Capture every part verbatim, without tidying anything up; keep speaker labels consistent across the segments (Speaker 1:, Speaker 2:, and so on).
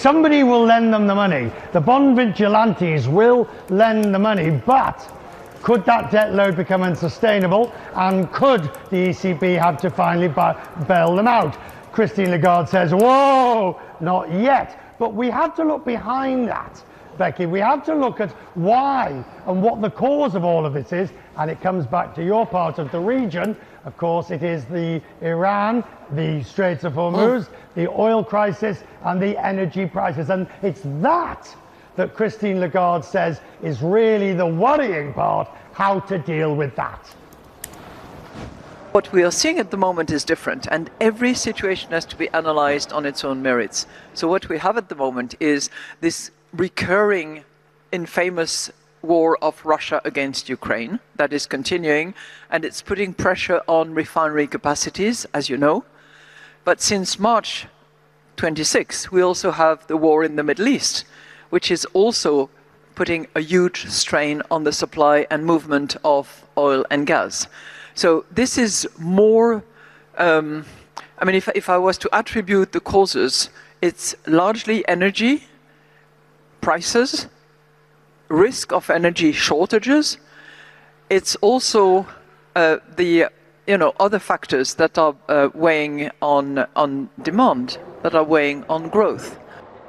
Speaker 1: somebody will lend them the money. The bond vigilantes will lend the money, but could that debt load become unsustainable, and could the E C B have to finally bail them out? Christine Lagarde says, whoa, not yet. But we have to look behind that, Becky. We have to look at why and what the cause of all of this is, and it comes back to your part of the region. Of course, it is the Iran, the Straits of Hormuz, oh. the oil crisis, and the energy prices. And it's that that Christine Lagarde says is really the worrying part, how to deal with that.
Speaker 2: What we are seeing at the moment is different, and every situation has to be analyzed on its own merits. So what we have at the moment is this recurring, infamous war of Russia against Ukraine that is continuing, and it's putting pressure on refinery capacities, as you know. But since March twenty-sixth, we also have the war in the Middle East, which is also putting a huge strain on the supply and movement of oil and gas. So this is more, um, I mean, if, if I was to attribute the causes, it's largely energy, prices, risk of energy shortages. It's also uh, the, you know, other factors that are uh, weighing on, on demand, that are weighing on growth.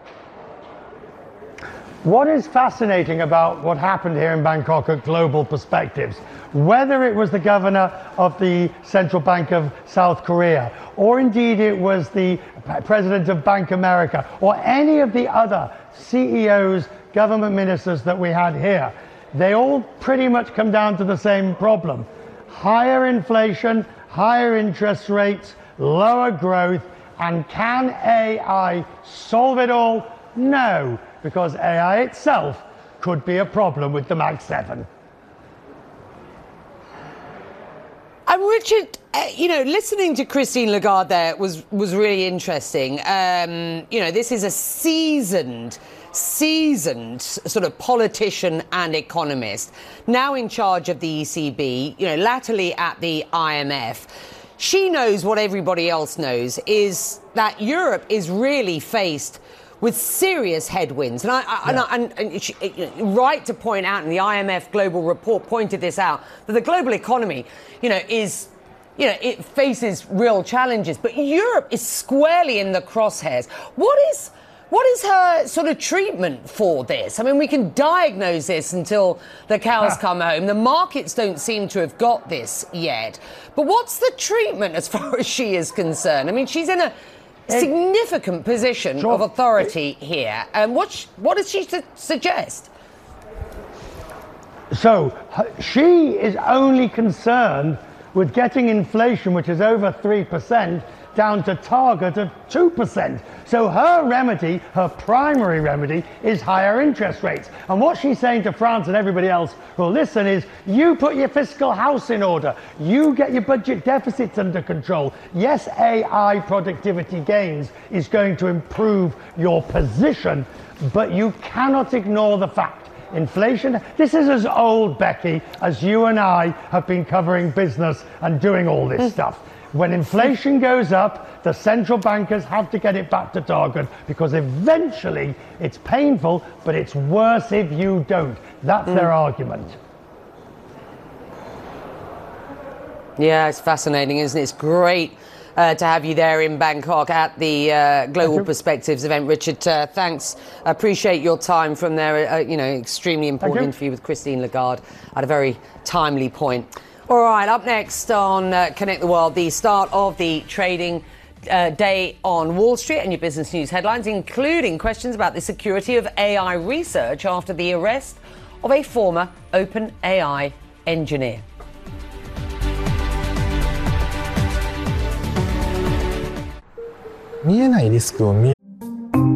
Speaker 1: What is fascinating about what happened here in Bangkok at Global Perspectives, whether it was the governor of the Central Bank of South Korea, or indeed it was the president of Bank America, or any of the other C E Os, government ministers that we had here, they all pretty much come down to the same problem. Higher inflation, higher interest rates, lower growth, and can A I solve it all? No, because A I itself could be a problem with the Mag seven.
Speaker 3: And Richard, uh, you know, listening to Christine Lagarde there was, was really interesting. Um, you know, this is a seasoned, seasoned sort of politician and economist, now in charge of the E C B, you know, latterly at the I M F. She knows what everybody else knows, is that Europe is really faced with serious headwinds. And I, I, yeah. and, I, and, and she, right to point out, and the I M F Global Report pointed this out, that the global economy, you know, is, you know, it faces real challenges, but Europe is squarely in the crosshairs. What is, what is her sort of treatment for this? I mean, we can diagnose this until the cows ah. come home. The markets don't seem to have got this yet. But what's the treatment as far as she is concerned? I mean, she's in a significant position sure. of authority here. And um, what, sh what does she su suggest?
Speaker 1: So she is only concerned with getting inflation, which is over three percent, down to target of two percent. So her remedy, her primary remedy, is higher interest rates. And what she's saying to France and everybody else who will listen is, you put your fiscal house in order. You get your budget deficits under control. Yes, A I productivity gains is going to improve your position, but you cannot ignore the fact inflation, this is as old, Becky, as you and I have been covering business and doing all this stuff. When inflation goes up, the central bankers have to get it back to target, because eventually it's painful, but it's worse if you don't. That's mm. their argument.
Speaker 3: Yeah, it's fascinating, isn't it? It's great uh, to have you there in Bangkok at the uh, Global Perspectives event. Richard, uh, thanks. Appreciate your time from there. Uh, you know, extremely important interview with Christine Lagarde at a very timely point. All right, up next on uh, Connect the World, the start of the trading uh, day on Wall Street and your business news headlines, including questions about the security of A I research after the arrest of a former OpenAI engineer.
Speaker 4: 見えないリスクを見